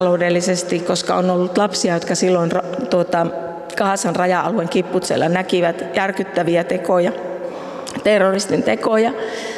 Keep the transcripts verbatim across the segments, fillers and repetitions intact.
taloudellisesti, koska on ollut lapsia, jotka silloin tuota, Gazan raja-alueen kibbutzilla näkivät järkyttäviä tekoja, terroristin tekoja.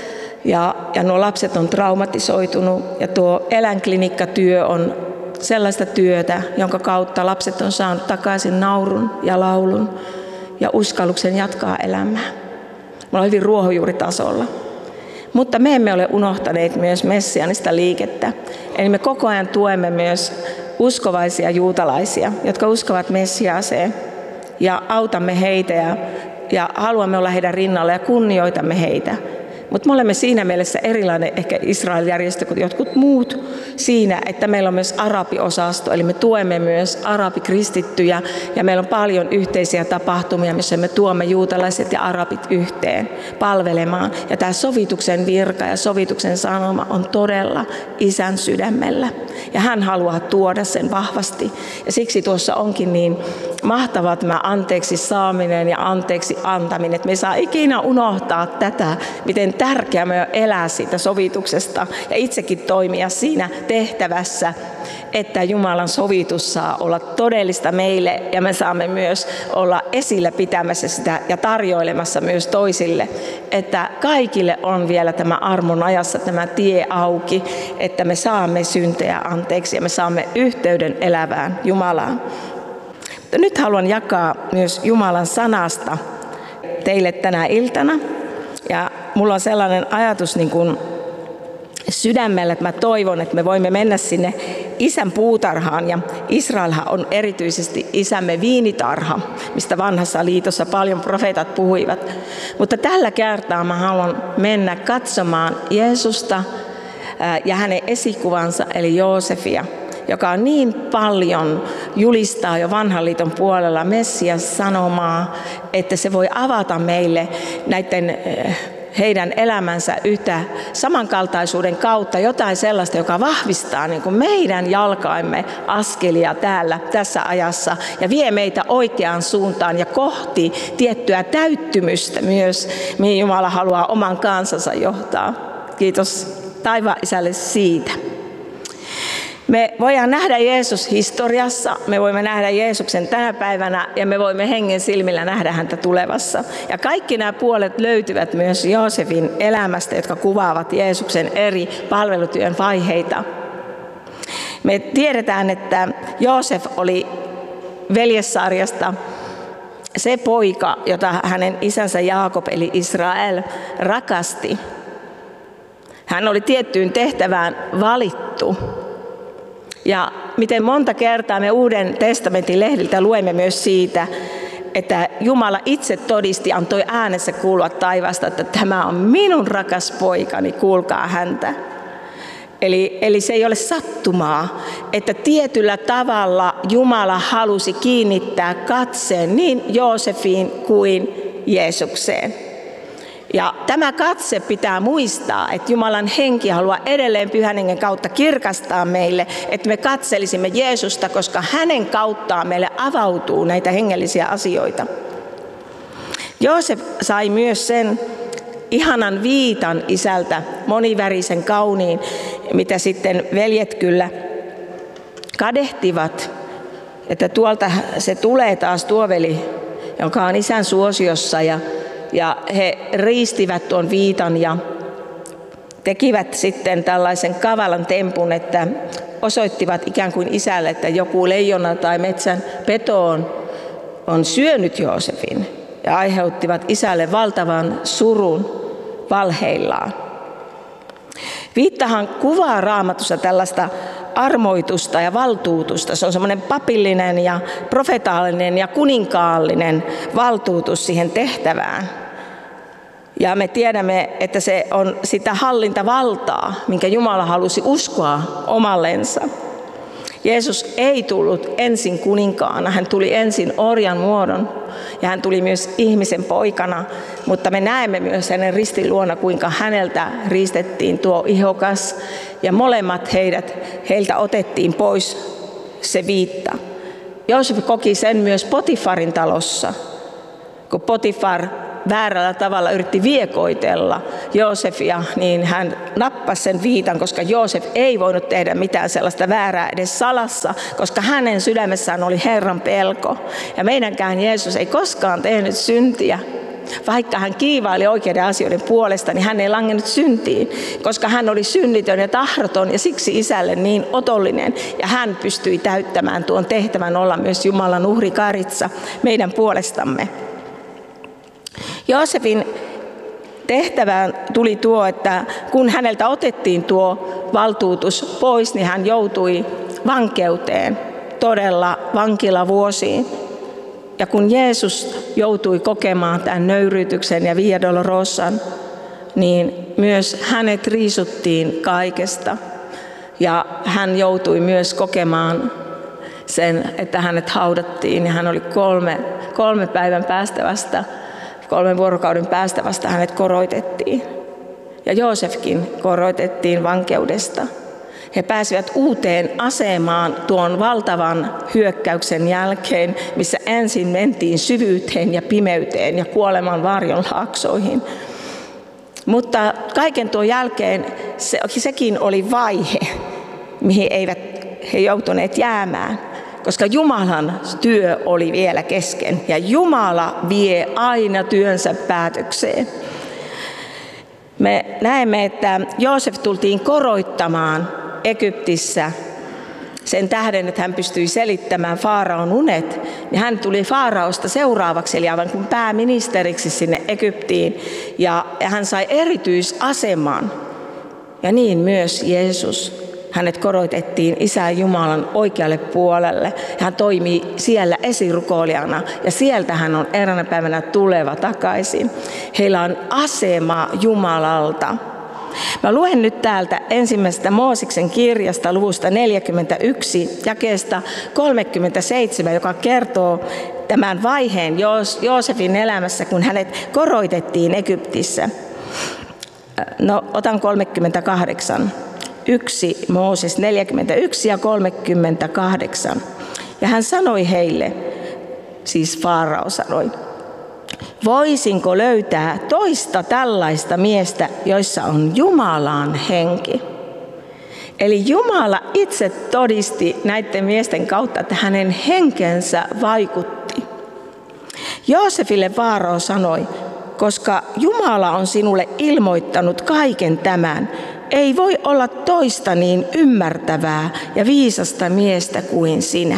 Ja, ja nuo lapset on traumatisoitunut ja tuo eläinklinikkatyö on sellaista työtä, jonka kautta lapset on saanut takaisin naurun ja laulun ja uskalluksen jatkaa elämää. Me ollaan hyvin ruohonjuuritasolla. Mutta me emme ole unohtaneet myös messianista liikettä. Eli me koko ajan tuemme myös uskovaisia juutalaisia, jotka uskovat Messiaaseen ja autamme heitä ja, ja haluamme olla heidän rinnalla ja kunnioitamme heitä. Mutta me olemme siinä mielessä erilainen ehkä Israel-järjestö kuin jotkut muut siinä, että meillä on myös arabiosasto, eli me tuemme myös arabikristittyjä ja meillä on paljon yhteisiä tapahtumia, missä me tuomme juutalaiset ja arabit yhteen palvelemaan. Ja tämä sovituksen virka ja sovituksen sanoma on todella Isän sydämellä ja hän haluaa tuoda sen vahvasti. Ja siksi tuossa onkin niin mahtavaa tämä anteeksi saaminen ja anteeksi antaminen, että me ei saa ikinä unohtaa tätä, miten tärkeää me on elää siitä sovituksesta ja itsekin toimia siinä tehtävässä, että Jumalan sovitus saa olla todellista meille ja me saamme myös olla esillä pitämässä sitä ja tarjoilemassa myös toisille, että kaikille on vielä tämä armon ajassa tämä tie auki, että me saamme syntejä anteeksi ja me saamme yhteyden elävään Jumalaan. Mutta nyt haluan jakaa myös Jumalan sanasta teille tänä iltana. Ja mulla on sellainen ajatus niin kuin sydämellä, että mä toivon, että me voimme mennä sinne Isän puutarhaan. Ja Israelhan on erityisesti isämme viinitarha, mistä vanhassa liitossa paljon profeetat puhuivat. Mutta tällä kertaa mä haluan mennä katsomaan Jeesusta ja hänen esikuvansa, eli Joosefia, joka on niin paljon julistaa jo vanhan liiton puolella Messias sanomaa, että se voi avata meille näiden heidän elämänsä yhtä samankaltaisuuden kautta jotain sellaista, joka vahvistaa niin kuin meidän jalkaimme askelia täällä tässä ajassa ja vie meitä oikeaan suuntaan ja kohti tiettyä täyttymystä myös, mihin Jumala haluaa oman kansansa johtaa. Kiitos taivaan Isälle siitä. Me voidaan nähdä Jeesus historiassa, me voimme nähdä Jeesuksen tänä päivänä ja me voimme hengen silmillä nähdä häntä tulevassa. Ja kaikki nämä puolet löytyvät myös Joosefin elämästä, jotka kuvaavat Jeesuksen eri palvelutyön vaiheita. Me tiedetään, että Joosef oli veljessarjasta se poika, jota hänen isänsä Jaakob eli Israel rakasti. Hän oli tiettyyn tehtävään valittu. Ja miten monta kertaa me Uuden testamentin lehdiltä luemme myös siitä, että Jumala itse todisti, antoi äänessä kuulua taivaasta, että tämä on minun rakas poikani, kuulkaa häntä. Eli, eli se ei ole sattumaa, että tietyllä tavalla Jumala halusi kiinnittää katseen niin Joosefiin kuin Jeesukseen. Ja tämä katse pitää muistaa, että Jumalan henki haluaa edelleen Pyhän Hengen kautta kirkastaa meille, että me katselisimme Jeesusta, koska hänen kauttaan meille avautuu näitä hengellisiä asioita. Joosef sai myös sen ihanan viitan isältä, monivärisen kauniin, mitä sitten veljet kyllä kadehtivat, että tuolta se tulee taas tuo veli, joka on isän suosiossa ja Ja he riistivät tuon viitan ja tekivät sitten tällaisen kavalan tempun, että osoittivat ikään kuin isälle, että joku leijona tai metsän peto on, on syönyt Joosefin. Ja aiheuttivat isälle valtavan surun valheillaan. Viittahan kuvaa Raamatussa tällaista armoitusta ja valtuutusta. Se on semmoinen papillinen ja profetaalinen ja kuninkaallinen valtuutus siihen tehtävään. Ja me tiedämme, että se on sitä hallintavaltaa, minkä Jumala halusi uskoa omallensa. Jeesus ei tullut ensin kuninkaana, hän tuli ensin orjan muodon ja hän tuli myös ihmisen poikana, mutta me näemme myös hänen ristin luona, kuinka häneltä riistettiin tuo ihokas ja molemmat heidät, heiltä otettiin pois se viitta. Joosef koki sen myös Potifarin talossa, kun Potifar väärällä tavalla yritti viekoitella Joosefia, niin hän nappasi sen viitan, koska Joosef ei voinut tehdä mitään sellaista väärää edes salassa, koska hänen sydämessään oli Herran pelko. Ja meidänkään Jeesus ei koskaan tehnyt syntiä. Vaikka hän kiivaili oikeiden asioiden puolesta, niin hän ei langennut syntiin, koska hän oli synnitön ja tahdoton ja siksi isälle niin otollinen. Ja hän pystyi täyttämään tuon tehtävän olla myös Jumalan uhrikaritsa meidän puolestamme. Joosefin tehtävään tuli tuo, että kun häneltä otettiin tuo valtuutus pois, niin hän joutui vankeuteen, todella vankilavuosiin. Ja kun Jeesus joutui kokemaan tämän nöyryytyksen ja Via Dolorosan, niin myös hänet riisuttiin kaikesta. Ja hän joutui myös kokemaan sen, että hänet haudattiin ja hän oli kolme, kolme päivän päästä vasta, kolmen vuorokauden päästä vasta hänet koroitettiin. Ja Joosefkin koroitettiin vankeudesta. He pääsivät uuteen asemaan tuon valtavan hyökkäyksen jälkeen, missä ensin mentiin syvyyteen ja pimeyteen ja kuoleman varjon laaksoihin. Mutta kaiken tuon jälkeen se, sekin oli vaihe, mihin eivät he joutuneet jäämään, koska Jumalan työ oli vielä kesken ja Jumala vie aina työnsä päätökseen. Me näemme, että Joosef tultiin koroittamaan Egyptissä sen tähden, että hän pystyi selittämään Faaraon unet, niin hän tuli Faaraosta seuraavaksi, eli aivan kuin pääministeriksi sinne Egyptiin, ja hän sai erityisaseman. Ja niin myös Jeesus. Hänet koroitettiin Isä Jumalan oikealle puolelle, ja hän toimii siellä esirukoilijana, ja sieltä hän on eräänä päivänä tuleva takaisin. Heillä on asema Jumalalta. Mä luen nyt täältä ensimmäisestä Mooseksen kirjasta luvusta neljäkymmentäyksi, jakeesta kolmekymmentäseitsemän, joka kertoo tämän vaiheen Joosefin elämässä, kun hänet koroitettiin Egyptissä. No, otan kolmekymmentäkahdeksan. Yksi Mooses neljäkymmentäyksi ja kolmekymmentäkahdeksan. Ja hän sanoi heille, siis Faarao sanoi, voisinko löytää toista tällaista miestä, joissa on Jumalan henki? Eli Jumala itse todisti näiden miesten kautta, että hänen henkensä vaikutti. Joosefille Faarao sanoi, koska Jumala on sinulle ilmoittanut kaiken tämän, ei voi olla toista niin ymmärtävää ja viisasta miestä kuin sinä.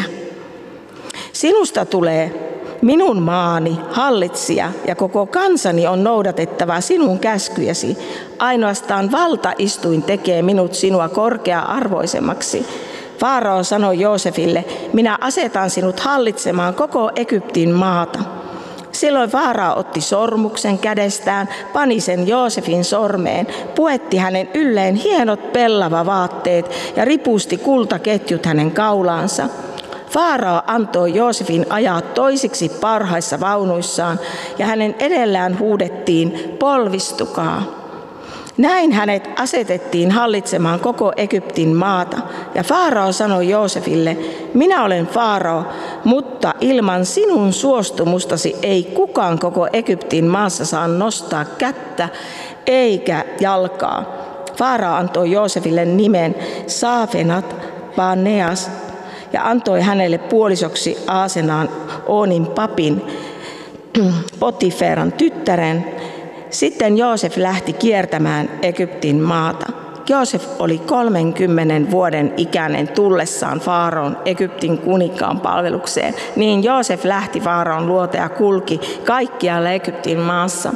Sinusta tulee minun maani hallitsija ja koko kansani on noudatettava sinun käskyjäsi. Ainoastaan valtaistuin tekee minut sinua korkea-arvoisemmaksi. Faarao sanoi Joosefille, minä asetan sinut hallitsemaan koko Egyptin maata. Silloin Faarao otti sormuksen kädestään, pani sen Joosefin sormeen, puetti hänen ylleen hienot pellavavaatteet ja ripusti kultaketjut hänen kaulaansa. Faarao antoi Joosefin ajaa toisiksi parhaissa vaunuissaan ja hänen edellään huudettiin, polvistukaa. Näin hänet asetettiin hallitsemaan koko Egyptin maata. Ja Faarao sanoi Joosefille, minä olen Faarao, mutta ilman sinun suostumustasi ei kukaan koko Egyptin maassa saa nostaa kättä eikä jalkaa. Faarao antoi Joosefille nimen Saafenat Paneas ja antoi hänelle puolisoksi Aasenaan Oonin papin Potiferan tyttären. Sitten Joosef lähti kiertämään Egyptin maata. Joosef oli kolmenkymmenen vuoden ikäinen tullessaan Faaraon Egyptin kuninkaan palvelukseen. Niin Joosef lähti Faaraon luota ja kulki kaikkialla Egyptin maassa.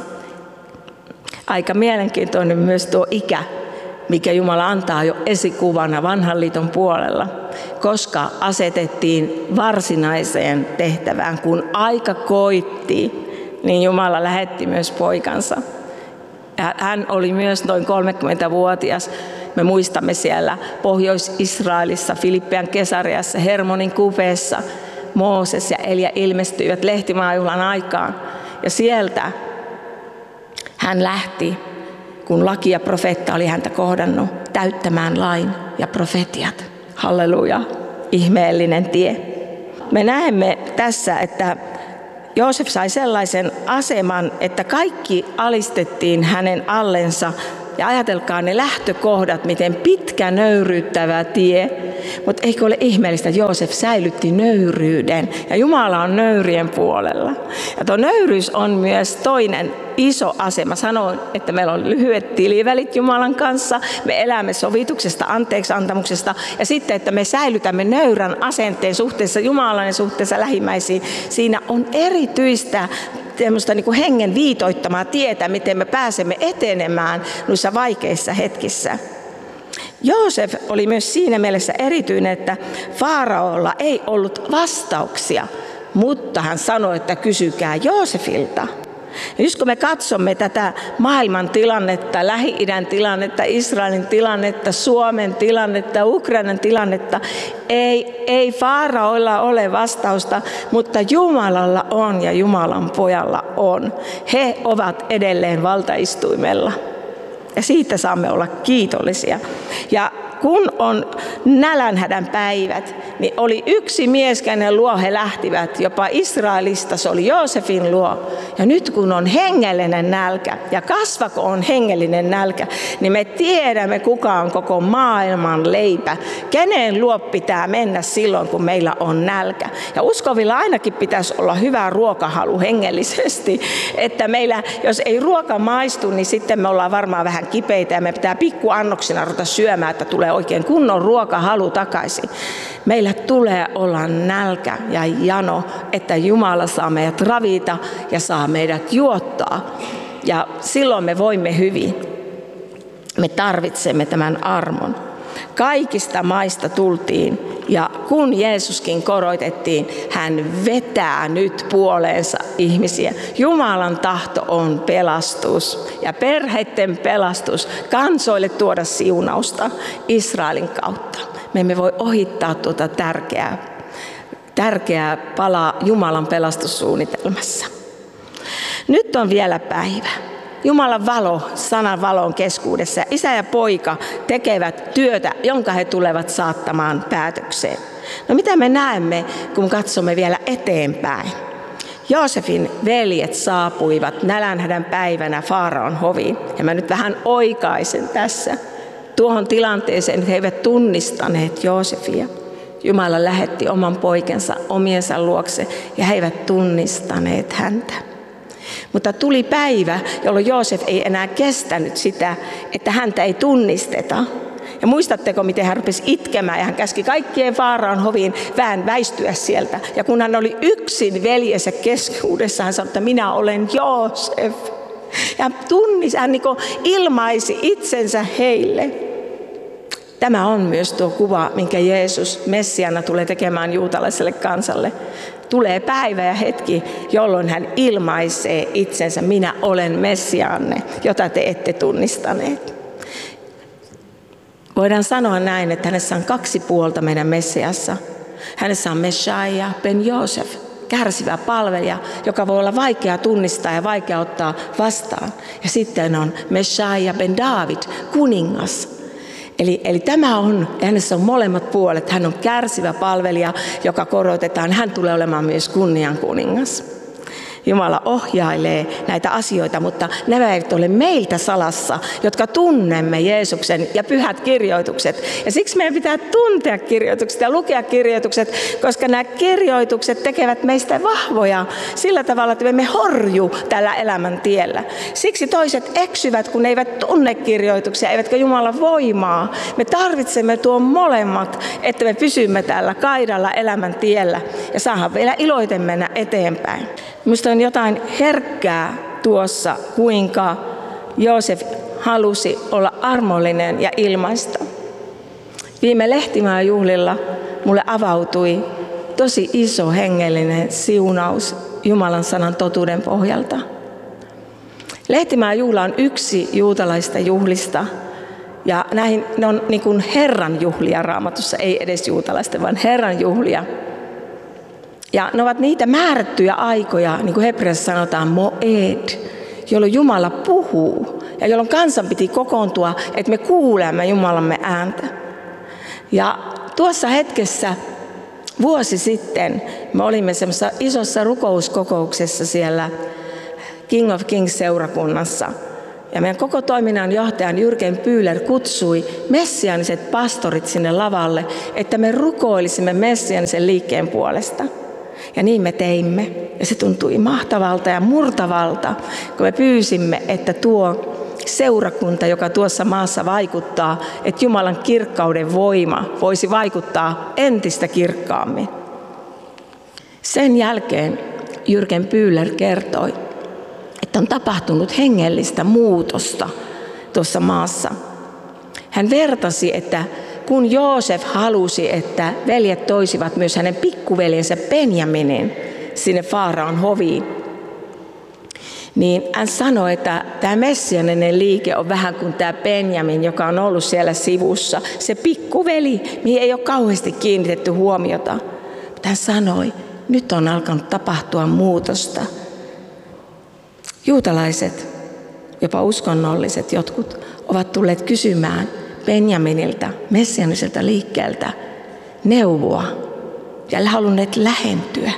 Aika mielenkiintoinen myös tuo ikä, mikä Jumala antaa jo esikuvana vanhan liiton puolella, koska asetettiin varsinaiseen tehtävään, kun aika koitti. Niin Jumala lähetti myös poikansa. Ja hän oli myös noin kolmekymmentävuotias. Me muistamme siellä Pohjois-Israelissa, Filippian Kesariassa, Hermonin kupeessa. Mooses ja Elia ilmestyivät lehtimaajuhlan aikaan. Ja sieltä hän lähti, kun laki ja profeetta oli häntä kohdannut, täyttämään lain ja profetiat. Halleluja, ihmeellinen tie. Me näemme tässä, että Joosef sai sellaisen aseman, että kaikki alistettiin hänen allensa. Ja ajatelkaa ne lähtökohdat, miten pitkä nöyryyttävä tie. Mutta eikö ole ihmeellistä, että Joosef säilytti nöyryyden ja Jumala on nöyrien puolella. Ja tuo nöyryys on myös toinen iso asema. Sanoin, että meillä on lyhyet tilivälit Jumalan kanssa, me elämme sovituksesta, anteeksiantamuksesta ja sitten, että me säilytämme nöyrän asenteen suhteessa Jumalan ja suhteessa lähimmäisiin. Siinä on erityistä tämmöistä niin kuin hengen viitoittamaa tietä, miten me pääsemme etenemään noissa vaikeissa hetkissä. Joosef oli myös siinä mielessä erityinen, että Faaraolla ei ollut vastauksia, mutta hän sanoi, että kysykää Joosefilta. Ja just kun me katsomme tätä maailman tilannetta, Lähi-idän tilannetta, Israelin tilannetta, Suomen tilannetta, Ukrainan tilannetta, ei, ei Faaraoilla ole vastausta, mutta Jumalalla on ja Jumalan pojalla on. He ovat edelleen valtaistuimella ja siitä saamme olla kiitollisia. Ja kun on nälänhädän päivät, niin oli yksi mies, kenen luo he lähtivät, jopa Israelista, se oli Joosefin luo. Ja nyt kun on hengellinen nälkä, ja kasvako on hengellinen nälkä, niin me tiedämme, kuka on koko maailman leipä. Kenen luo pitää mennä silloin, kun meillä on nälkä. Ja uskovilla ainakin pitäisi olla hyvä ruokahalu hengellisesti, että meillä, jos ei ruoka maistu, niin sitten me ollaan varmaan vähän kipeitä, ja me pitää pikkuannoksina ruveta syömään, että tulee oikein kunnon ruokahalu takaisin. Meillä tulee olla nälkä ja jano, että Jumala saa meidät ravita ja saa meidät juottaa. Ja silloin me voimme hyvin. Me tarvitsemme tämän armon. Kaikista maista tultiin ja kun Jeesuskin korotettiin, hän vetää nyt puoleensa ihmisiä. Jumalan tahto on pelastus ja perheiden pelastus, kansoille tuoda siunausta Israelin kautta. Me emme voi ohittaa tuota tärkeää, tärkeää palaa Jumalan pelastussuunnitelmassa. Nyt on vielä päivä. Jumalan valo, sanan valon keskuudessa. Isä ja poika tekevät työtä, jonka he tulevat saattamaan päätökseen. No mitä me näemme, kun katsomme vielä eteenpäin? Joosefin veljet saapuivat nälänhädän päivänä Faaraon hoviin. Ja mä nyt vähän oikaisen tässä tuohon tilanteeseen, että he eivät tunnistaneet Joosefia. Jumala lähetti oman poikensa omiensa luokse ja he eivät tunnistaneet häntä. Mutta tuli päivä, jolloin Joosef ei enää kestänyt sitä, että häntä ei tunnisteta. Ja muistatteko, miten hän rupesi itkemään ja hän käski kaikkien Faaraon hoviin vähän väistyä sieltä. Ja kun hän oli yksin veljensä keskuudessa, hän sanoi, että minä olen Joosef. Ja hän tunnisi, hän niin kuin ilmaisi itsensä heille. Tämä on myös tuo kuva, minkä Jeesus Messiana tulee tekemään juutalaiselle kansalle. Tulee päivä ja hetki, jolloin hän ilmaisee itsensä, minä olen Messiaanne, jota te ette tunnistaneet. Voidaan sanoa näin, että hänessä on kaksi puolta meidän Messiassa. Hänessä on Messiah ben Joosef, kärsivä palvelija, joka voi olla vaikea tunnistaa ja vaikea ottaa vastaan. Ja sitten on Messiah ben David, kuningas. Eli, eli tämä on, hänessä on molemmat puolet. Hän on kärsivä palvelija, joka korotetaan. Hän tulee olemaan myös kunnian kuningas. Jumala ohjailee näitä asioita, mutta nämä eivät ole meiltä salassa, jotka tunnemme Jeesuksen ja pyhät kirjoitukset. Ja siksi meidän pitää tuntea kirjoitukset ja lukea kirjoitukset, koska nämä kirjoitukset tekevät meistä vahvoja sillä tavalla, että me emme horju tällä elämän tiellä. Siksi toiset eksyvät, kun ne eivät tunne kirjoituksia, eivätkä Jumalan voimaa. Me tarvitsemme tuon molemmat, että me pysymme tällä kaidalla elämän tiellä ja saadaan vielä iloiten mennä eteenpäin. Minusta on jotain herkkää tuossa, kuinka Joosef halusi olla armollinen ja ilmaista. Viime Lehtimäen juhlilla mulle avautui tosi iso hengellinen siunaus Jumalan sanan totuuden pohjalta. Lehtimäen juhla on yksi juutalaista juhlista. Ja näihin, ne on niin kuin Herran juhlia Raamatussa, ei edes juutalaisten, vaan Herran juhlia. Ja ne ovat niitä määrättyjä aikoja, niin kuin hebreassa sanotaan, moed, jolloin Jumala puhuu ja jolloin kansan piti kokoontua, että me kuulemme Jumalamme ääntä. Ja tuossa hetkessä Vuosi sitten me olimme semmoisessa isossa rukouskokouksessa siellä King of Kings-seurakunnassa. Ja meidän koko toiminnan johtajan Jürgen Bühler kutsui messiaaniset pastorit sinne lavalle, että me rukoilisimme messiaanisen liikkeen puolesta. Ja niin me teimme. Ja se tuntui mahtavalta ja murtavalta, kun me pyysimme, että tuo seurakunta, joka tuossa maassa vaikuttaa, että Jumalan kirkkauden voima voisi vaikuttaa entistä kirkkaammin. Sen jälkeen Jürgen Bühler kertoi, että on tapahtunut hengellistä muutosta tuossa maassa. Hän vertasi, että kun Joosef halusi, että veljet toisivat myös hänen pikkuveljensä Benjaminin sinne Faaraon hoviin, niin hän sanoi, että tämä messianinen liike on vähän kuin tämä Benjamin, joka on ollut siellä sivussa. Se pikkuveli, mihin ei ole kauheasti kiinnitetty huomiota. Mutta hän sanoi, nyt on alkanut tapahtua muutosta. Juutalaiset, jopa uskonnolliset jotkut, ovat tulleet kysymään Benjaminilta, messianiselta liikkeeltä, neuvoa ja halunneet lähentyä.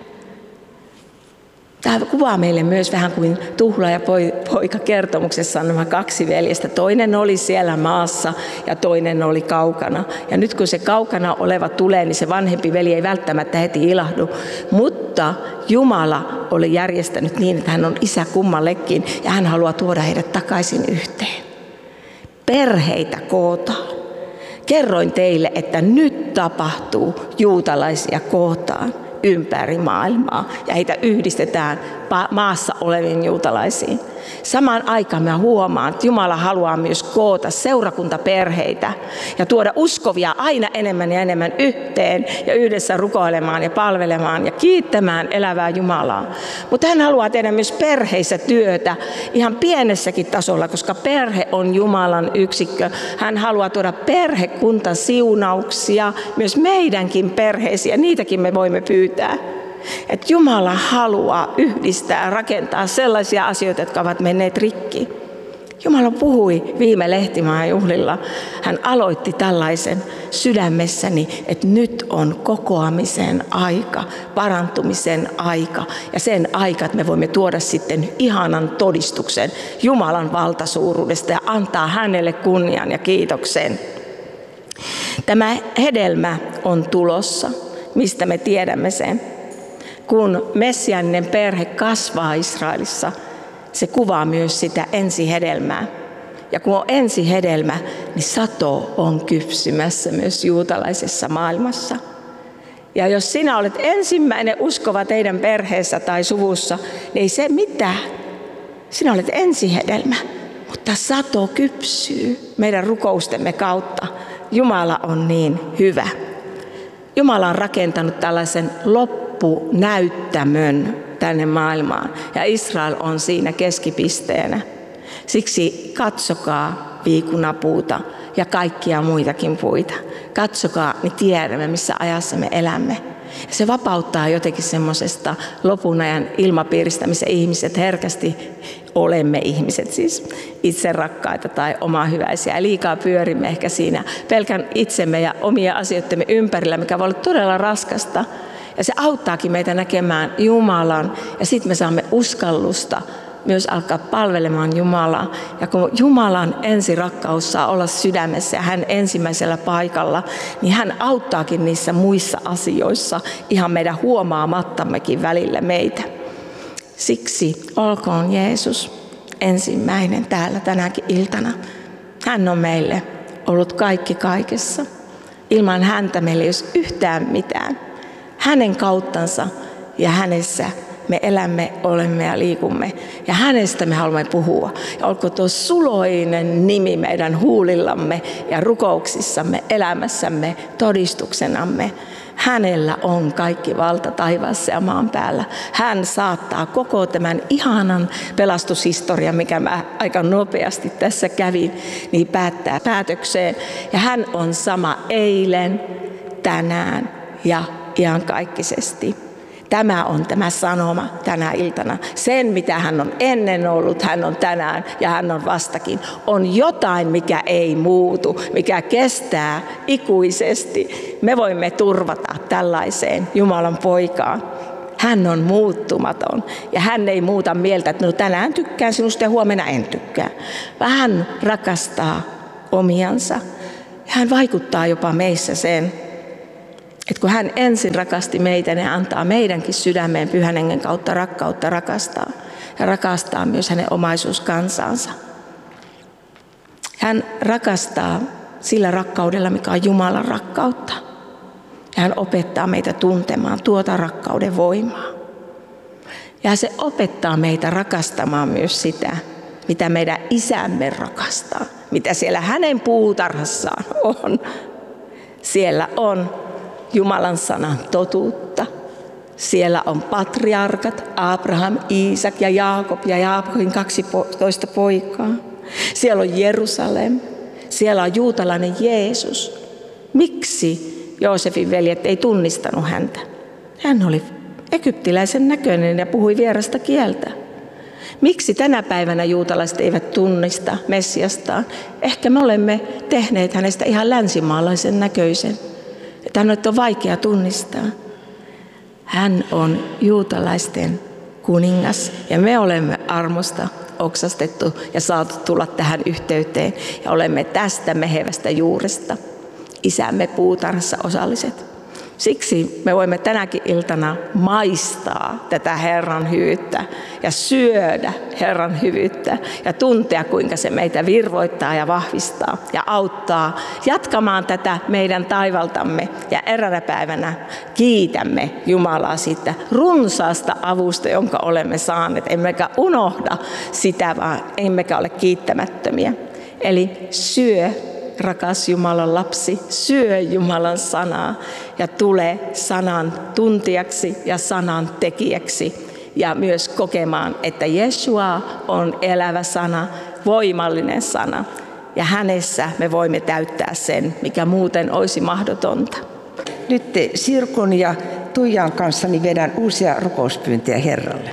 Tämä kuvaa meille myös vähän kuin Tuhla ja poika kertomuksessa on nämä kaksi veljestä. Toinen oli siellä maassa ja toinen oli kaukana. Ja nyt kun se kaukana oleva tulee, niin se vanhempi veli ei välttämättä heti ilahdu. Mutta Jumala oli järjestänyt niin, että hän on isä kummallekin ja hän haluaa tuoda heidät takaisin yhteen. Perheitä kootaan. Kerroin teille, että nyt tapahtuu, juutalaisia kootaan ympäri maailmaa ja heitä yhdistetään maassa oleviin juutalaisiin. Samaan aikaan mä huomaan, että Jumala haluaa myös koota seurakuntaperheitä ja tuoda uskovia aina enemmän ja enemmän yhteen ja yhdessä rukoilemaan ja palvelemaan ja kiittämään elävää Jumalaa. Mutta hän haluaa tehdä myös perheissä työtä ihan pienessäkin tasolla, koska perhe on Jumalan yksikkö. Hän haluaa tuoda perhekuntasiunauksia myös meidänkin perheisiin ja niitäkin me voimme pyytää. Että Jumala haluaa yhdistää ja rakentaa sellaisia asioita, jotka ovat menneet rikki. Jumala puhui viime Lehtimaan juhlilla. Hän aloitti tällaisen sydämessäni, että nyt on kokoamisen aika, parantumisen aika. Ja sen aika, että me voimme tuoda sitten ihanan todistuksen Jumalan valtasuuruudesta ja antaa hänelle kunnian ja kiitoksen. Tämä hedelmä on tulossa. Mistä me tiedämme sen? Kun messiaaninen perhe kasvaa Israelissa, se kuvaa myös sitä ensihedelmää. Ja kun on ensihedelmä, niin sato on kypsymässä myös juutalaisessa maailmassa. Ja jos sinä olet ensimmäinen uskova teidän perheessä tai suvussa, niin ei se mitään. Sinä olet ensihedelmä, mutta sato kypsyy meidän rukoustemme kautta. Jumala on niin hyvä. Jumala on rakentanut tällaisen loppunäyttämön tänne maailmaan ja Israel on siinä keskipisteenä. Siksi katsokaa viikunapuuta ja kaikkia muitakin puita. Katsokaa, niin tiedämme, missä ajassa me elämme. Se vapauttaa jotenkin semmoisesta lopun ajan ilmapiiristä, missä ihmiset herkästi olemme ihmiset, siis itse rakkaita tai omahyväisiä. Ja liikaa pyörimme ehkä siinä pelkän itsemme ja omia asioittemme ympärillä, mikä voi olla todella raskasta. Ja se auttaakin meitä näkemään Jumalan ja sitten me saamme uskallusta myös alkaa palvelemaan Jumalaa. Ja kun Jumalan ensirakkaus saa olla sydämessä ja hän ensimmäisellä paikalla, niin hän auttaakin niissä muissa asioissa ihan meidän huomaamattammekin välillä meitä. Siksi olkoon Jeesus ensimmäinen täällä tänäkin iltana. Hän on meille ollut kaikki kaikessa. Ilman häntä meillä ei olisi yhtään mitään. Hänen kauttansa ja hänessä me elämme, olemme ja liikumme. Ja hänestä me haluamme puhua. Ja olkoon tuo suloinen nimi meidän huulillamme ja rukouksissamme, elämässämme, todistuksenamme. Hänellä on kaikki valta taivaassa ja maan päällä. Hän saattaa koko tämän ihanan pelastushistorian, mikä mä aika nopeasti tässä kävin, niin päättää päätökseen. Ja hän on sama eilen, tänään ja iankaikkisesti. Tämä on tämä sanoma tänä iltana. Sen, mitä hän on ennen ollut, hän on tänään ja hän on vastakin. On jotain, mikä ei muutu, mikä kestää ikuisesti. Me voimme turvata tällaiseen Jumalan poikaan. Hän on muuttumaton ja hän ei muuta mieltä, että no tänään tykkään sinusta ja huomenna en tykkää. Vaan hän rakastaa omiansa ja hän vaikuttaa jopa meissä sen, että kun hän ensin rakasti meitä, niin antaa meidänkin sydämeen Pyhän Hengen kautta rakkautta rakastaa ja rakastaa myös hänen omaisuuskansansa. Hän rakastaa sillä rakkaudella, mikä on Jumalan rakkautta. Ja hän opettaa meitä tuntemaan tuota rakkauden voimaa. Ja se opettaa meitä rakastamaan myös sitä, mitä meidän isämme rakastaa. Mitä siellä hänen puutarhassaan on. Siellä on Jumalan sanan totuutta. Siellä on patriarkat, Abraham, Iisak ja Jaakob ja Jaakobin kaksitoista poikaa. Siellä on Jerusalem. Siellä on juutalainen Jeesus. Miksi Joosefin veljet ei tunnistanut häntä? Hän oli egyptiläisen näköinen ja puhui vierasta kieltä. Miksi tänä päivänä juutalaiset eivät tunnista Messiastaan? Ehkä me olemme tehneet hänestä ihan länsimaalaisen näköisen. Että hänet on vaikea tunnistaa. Hän on juutalaisten kuningas ja me olemme armosta oksastettu ja saatu tulla tähän yhteyteen. Ja olemme tästä mehevästä juuresta isämme puutarhassa osalliset. Siksi me voimme tänäkin iltana maistaa tätä Herran hyvyyttä ja syödä Herran hyvyyttä ja tuntea, kuinka se meitä virvoittaa ja vahvistaa ja auttaa jatkamaan tätä meidän taivaltamme. Ja eräänä päivänä kiitämme Jumalaa siitä runsaasta avusta, jonka olemme saaneet. Emmekä unohda sitä, vaan emmekä ole kiittämättömiä. Eli syö, rakas Jumalan lapsi, syö Jumalan sanaa ja tule sanan tuntijaksi ja sanan tekijäksi ja myös kokemaan, että Jeshua on elävä sana, voimallinen sana ja hänessä me voimme täyttää sen, mikä muuten olisi mahdotonta. Nyt Sirkon ja Tuijan kanssani vedän uusia rukouspyyntöjä Herralle.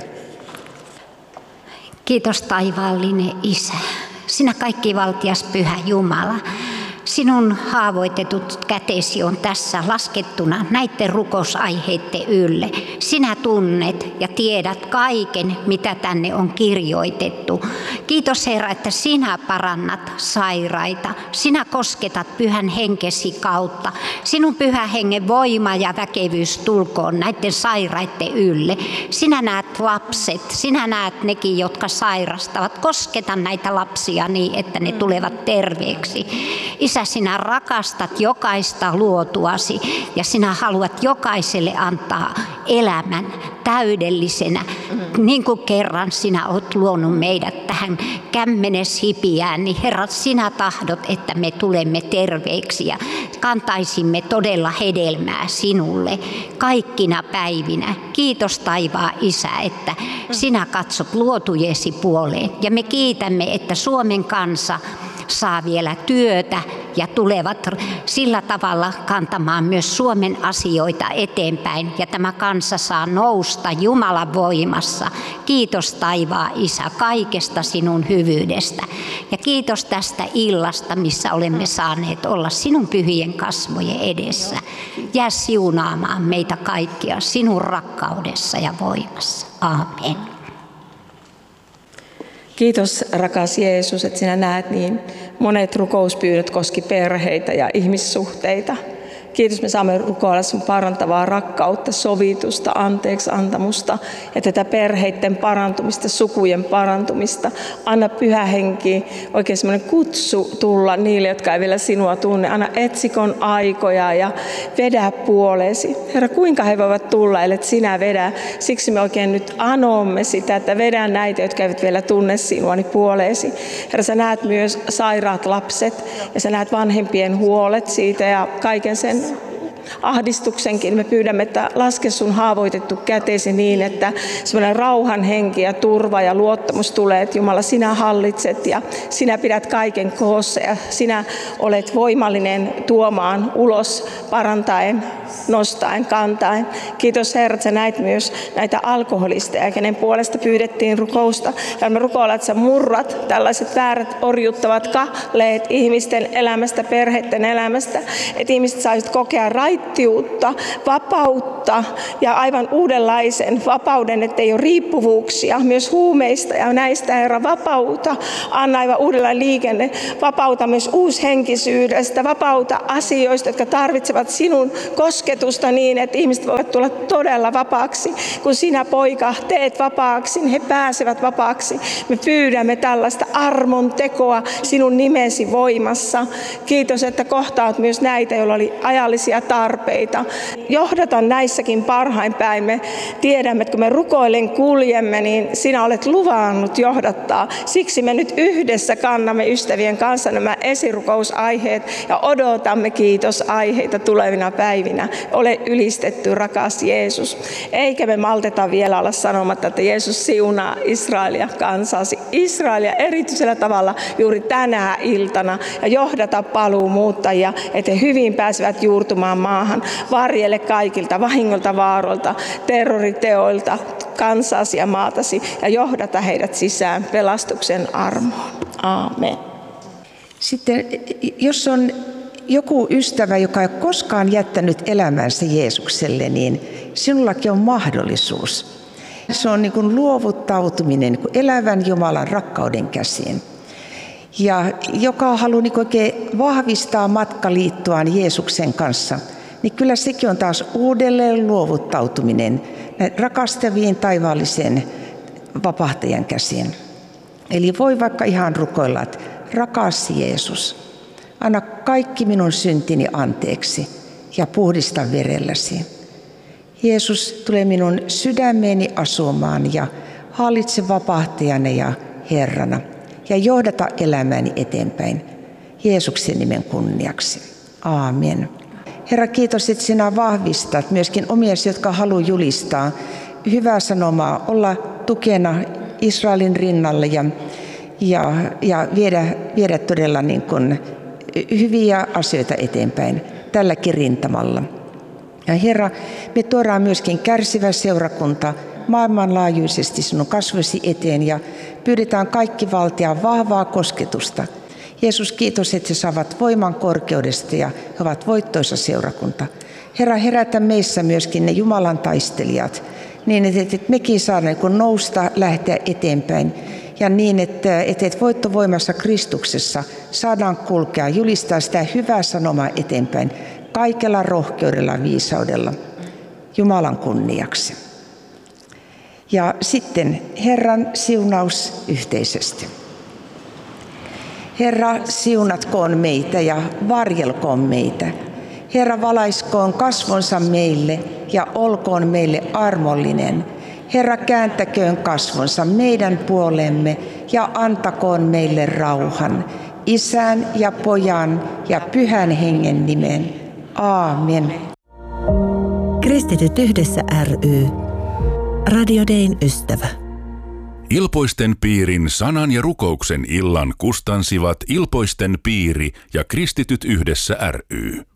Kiitos taivaallinen Isä. Sinä kaikkivaltias Pyhä Jumala. Sinun haavoitetut kätesi on tässä laskettuna näiden rukousaiheiden ylle. Sinä tunnet ja tiedät kaiken, mitä tänne on kirjoitettu. Kiitos Herra, että sinä parannat sairaita. Sinä kosketat Pyhän Henkesi kautta. Sinun Pyhän Hengen voima ja väkevyys tulkoon näiden sairaiden ylle. Sinä näet lapset, sinä näet nekin, jotka sairastavat. Kosketa näitä lapsia niin, että ne tulevat terveeksi. Isä, sinä rakastat jokaista luotuasi ja sinä haluat jokaiselle antaa elämän täydellisenä. Mm-hmm. Niin kuin kerran sinä olet luonut meidät tähän kämmeneshipiään, niin Herra, sinä tahdot, että me tulemme terveeksi ja kantaisimme todella hedelmää sinulle kaikkina päivinä. Kiitos taivaan Isä, että sinä katsot luotujesi puoleen ja me kiitämme, että Suomen kansa saa vielä työtä ja tulevat sillä tavalla kantamaan myös Suomen asioita eteenpäin ja tämä kansa saa nousta Jumalan voimassa. Kiitos taivaan Isä kaikesta sinun hyvyydestä ja kiitos tästä illasta, missä olemme saaneet olla sinun pyhien kasvojen edessä. Jää siunaamaan meitä kaikkia sinun rakkaudessa ja voimassa. Aamen. Kiitos rakas Jeesus, että sinä näet niin monet rukouspyynnöt koski perheitä ja ihmissuhteita. Kiitos, me saamme rukoilla sun parantavaa rakkautta, sovitusta, anteeksi antamusta ja tätä perheiden parantumista, sukujen parantumista. Anna Pyhä Henki oikein semmoinen kutsu tulla niille, jotka ei vielä sinua tunne. Anna etsikon aikoja ja vedä puoleesi. Herra, kuinka he voivat tulla, ellet sinä vedä? Siksi me oikein nyt anomme sitä, että vedä näitä, jotka eivät vielä tunne sinua, niin puoleesi. Herra, sä näet myös sairaat lapset ja sä näet vanhempien huolet siitä ja kaiken sen ahdistuksenkin. Me pyydämme, että laske sun haavoitettu kätesi niin, että semmoinen rauhan henki ja turva ja luottamus tulee, että Jumala, sinä hallitset ja sinä pidät kaiken koossa ja sinä olet voimallinen tuomaan ulos, parantaen, nostaen, kantaen. Kiitos Herra, että sä näit myös näitä alkoholisteja, kenen puolesta pyydettiin rukousta. Ja me rukoillaan, että sä murrat tällaiset väärät orjuttavat kahleet ihmisten elämästä, perheiden elämästä, että ihmiset saisivat kokea raittiutta, vapautta ja aivan uudenlaisen vapauden, ettei ole riippuvuuksia myös huumeista ja näistä, Herra, vapauta. Anna aivan uudenlainen liikenne, vapauta myös uushenkisyydestä, vapauta asioista, jotka tarvitsevat sinun kosketusta niin, että ihmiset voivat tulla todella vapaaksi. Kun sinä, poika, teet vapaaksi, niin he pääsevät vapaaksi. Me pyydämme tällaista armon tekoa sinun nimesi voimassa. Kiitos, että kohtaat myös näitä, joilla oli ajallisia tarpeita. Johdata näissäkin parhain päin. Me tiedämme, että kun me rukoillen kuljemme, niin sinä olet luvannut johdattaa. Siksi me nyt yhdessä kannamme ystävien kanssa nämä esirukousaiheet ja odotamme kiitosaiheita tulevina päivinä. Ole ylistetty, rakas Jeesus. Eikä me malteta vielä olla sanomatta, että Jeesus siunaa Israelia kansasi. Israelia erityisellä tavalla juuri tänä iltana ja johdata paluumuuttajia, että he hyvin pääsevät juurtumaan maahan. Varjele kaikilta vahingolta, vaaroilta, terroriteoilta, kansasi ja maatasi ja johdata heidät sisään pelastuksen armoon. Aamen. Sitten jos on joku ystävä, joka ei ole koskaan jättänyt elämänsä Jeesukselle, niin sinullakin on mahdollisuus. Se on niin kuin luovuttautuminen niin kuin elävän Jumalan rakkauden käsiin. Ja joka haluaa niin oikein vahvistaa matkaliittoaan Jeesuksen kanssa, niin kyllä sekin on taas uudelleen luovuttautuminen rakastaviin taivaallisen vapahtajan käsiin. Eli voi vaikka ihan rukoilla, että rakas Jeesus, anna kaikki minun syntini anteeksi ja puhdista verelläsi. Jeesus, tule minun sydämeeni asumaan ja hallitse vapahtajana ja Herrana ja johdata elämääni eteenpäin Jeesuksen nimen kunniaksi. Aamen. Herra, kiitos, että sinä vahvistat myöskin omiasi, jotka haluaa julistaa hyvää sanomaa, olla tukena Israelin rinnalle ja, ja, ja viedä, viedä todella niin kuin hyviä asioita eteenpäin tälläkin rintamalla. Ja Herra, me tuodaan myöskin kärsivä seurakunta maailmanlaajuisesti sinun kasvosi eteen ja pyydetään kaikki valtia vahvaa kosketusta. Jeesus, kiitos, että he saavat voiman korkeudesta ja he ovat voittoisa seurakunta. Herra, herätä meissä myöskin ne Jumalan taistelijat, niin että mekin saadaan nousta, lähteä eteenpäin. Ja niin, että, että voittovoimassa Kristuksessa saadaan kulkea, julistaa sitä hyvää sanomaa eteenpäin kaikella rohkeudella ja viisaudella Jumalan kunniaksi. Ja sitten Herran siunaus yhteisesti. Herra, siunatkoon meitä ja varjelkoon meitä. Herra, valaiskoon kasvonsa meille ja olkoon meille armollinen. Herra, kääntäköön kasvonsa meidän puolemme ja antakoon meille rauhan. Isän ja Pojan ja Pyhän Hengen nimen. Aamen. Kristityt yhdessä ry. Radio Dayn ystävä. Ilpoisten piirin sanan ja rukouksen illan kustansivat Ilpoisten piiri ja Kristityt yhdessä ry.